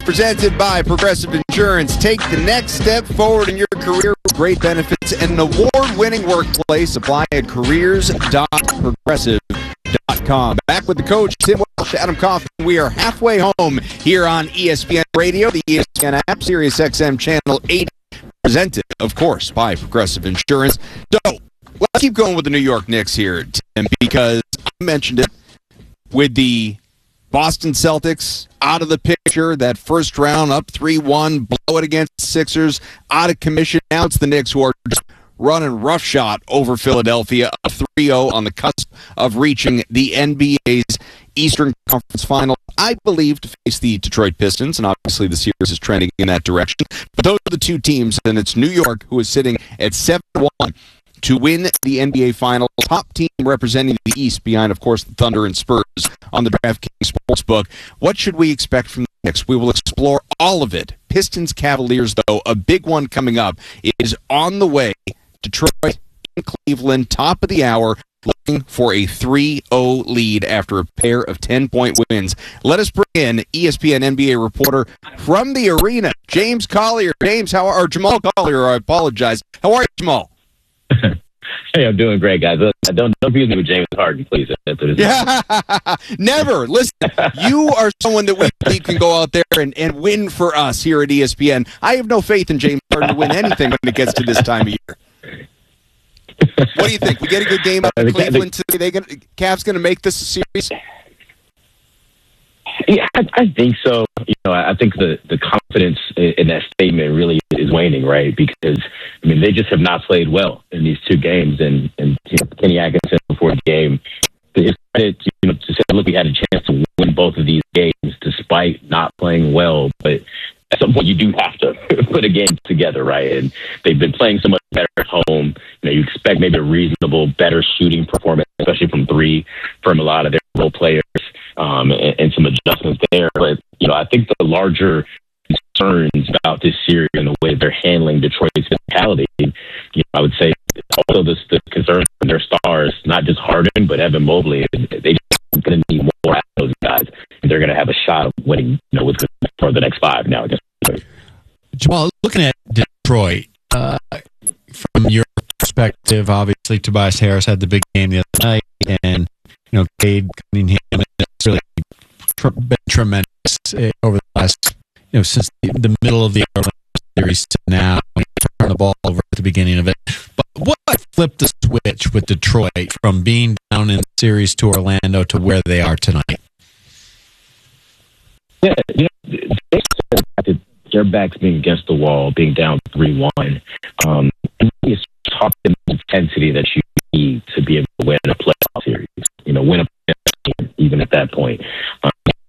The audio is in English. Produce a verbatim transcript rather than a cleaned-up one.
Presented by Progressive Insurance. Take the next step forward in your career with great benefits and an award-winning workplace. Apply at careers dot progressive dot com. Back with the coach, Tim Welsh, Adam Kaufman. We are halfway home here on E S P N Radio, the E S P N app, Sirius X M Channel eighty. Presented, of course, by Progressive Insurance. So, let's keep going with the New York Knicks here, Tim, because I mentioned it with the Boston Celtics out of the picture, that first round up three one, blow it against the Sixers, out of commission. Now it's the Knicks who are just running roughshod over Philadelphia, a three oh on the cusp of reaching the N B A's Eastern Conference Final, I believe, to face the Detroit Pistons, and obviously the series is trending in that direction. But those are the two teams, and it's New York who is sitting at seven one to win the N B A Final. Top team representing the East behind, of course, the Thunder and Spurs on the DraftKings Sportsbook. What should we expect from the Knicks? We will explore all of it. Pistons Cavaliers, though, a big one coming up, is on the way. Detroit in Cleveland, top of the hour, looking for a three oh lead after a pair of ten-point wins. Let us bring in E S P N N B A reporter from the arena, James Collier. James, how are, or Jamal Collier, I apologize. How are you, Jamal? Hey, I'm doing great, guys. Don't don't confuse me with James Harden, please. Yeah, never. Listen, you are someone that we believe can go out there and, and win for us here at E S P N. I have no faith in James Harden to win anything when it gets to this time of year. What do you think? We get a good game out of Cleveland today. They gonna, Cavs going to make this a series? Yeah, I, I think so. You know, I think the, the confidence in, in that statement really is waning, right? Because, I mean, they just have not played well in these two games. And, and you know, Kenny Atkinson before the game, to his credit, you know, to say, look, we had a chance to win both of these games despite not playing well. But at some point, you do have to put a game together, right? And they've been playing so much better at home. You know, you expect maybe a reasonable, better shooting performance, especially from three, from a lot of their role players. Um, and, and some adjustments there. But, you know, I think the larger concerns about this series and the way they're handling Detroit's physicality, you know, I would say also the, the concerns from their stars, not just Harden, but Evan Mobley. They're going to need more out of those guys. And they're going to have a shot of winning, you know, with, for the next five now against Detroit. Jamal, looking at Detroit, uh, from your perspective, obviously Tobias Harris had the big game the other night, and, you know, Cade Cunningham has really been tremendous over the last, you know, since the, the middle of the Orlando series to now. Turn the ball over at the beginning of it. But what flipped the switch with Detroit from being down in the series to Orlando to where they are tonight? Yeah, you know, they said that their backs being against the wall, being down three one, um, and it's talked the intensity that you need to be able to win a playoff series. You know, win a playoff game, even at that point.